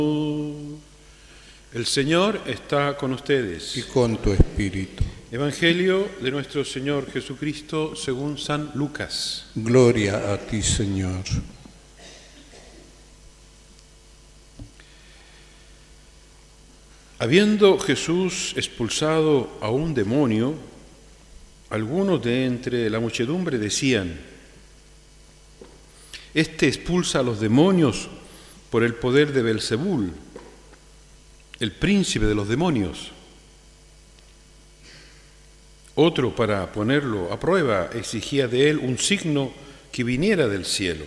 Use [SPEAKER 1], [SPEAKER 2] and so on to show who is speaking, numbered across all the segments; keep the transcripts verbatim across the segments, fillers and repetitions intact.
[SPEAKER 1] El Señor está con ustedes.
[SPEAKER 2] Y con tu espíritu.
[SPEAKER 1] Evangelio de nuestro Señor Jesucristo según San Lucas.
[SPEAKER 2] Gloria a ti, Señor.
[SPEAKER 1] Habiendo Jesús expulsado a un demonio, algunos de entre la muchedumbre decían: Este expulsa a los demonios por el poder de Belzebul, el príncipe de los demonios. Otro, para ponerlo a prueba, exigía de él un signo que viniera del cielo.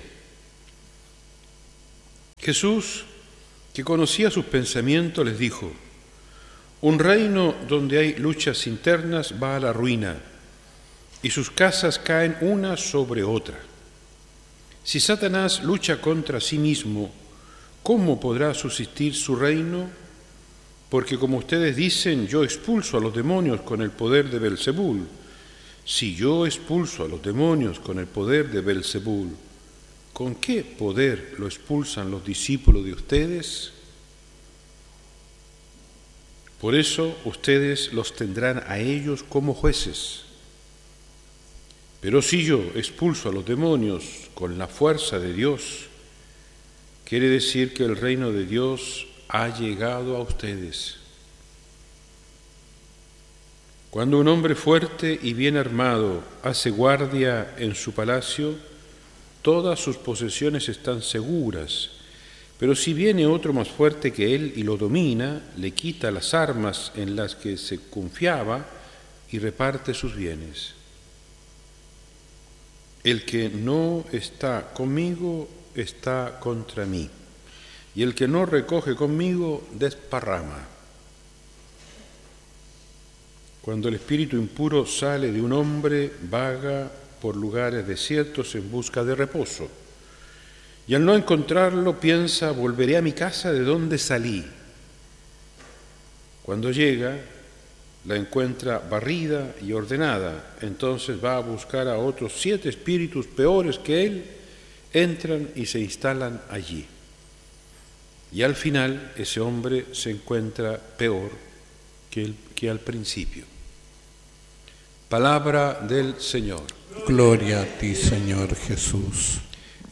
[SPEAKER 1] Jesús, que conocía sus pensamientos, les dijo: Un reino donde hay luchas internas va a la ruina, y sus casas caen una sobre otra. Si Satanás lucha contra sí mismo, ¿cómo podrá subsistir su reino? Porque como ustedes dicen, yo expulso a los demonios con el poder de Belzebul. Si yo expulso a los demonios con el poder de Belzebul, ¿con qué poder lo expulsan los discípulos de ustedes? Por eso ustedes los tendrán a ellos como jueces. Pero si yo expulso a los demonios con la fuerza de Dios, quiere decir que el reino de Dios ha llegado a ustedes. Cuando un hombre fuerte y bien armado hace guardia en su palacio, todas sus posesiones están seguras. Pero si viene otro más fuerte que él y lo domina, le quita las armas en las que se confiaba y reparte sus bienes. El que no está conmigo está contra mí, y el que no recoge conmigo desparrama. Cuando el espíritu impuro sale de un hombre, vaga por lugares desiertos en busca de reposo, y al no encontrarlo piensa: volveré a mi casa de donde salí. Cuando llega, la encuentra barrida y ordenada. Entonces va a buscar a otros siete espíritus peores que él, entran y se instalan allí. Y al final ese hombre se encuentra peor que, el, que al principio. Palabra del Señor.
[SPEAKER 2] Gloria a ti, Señor Jesús.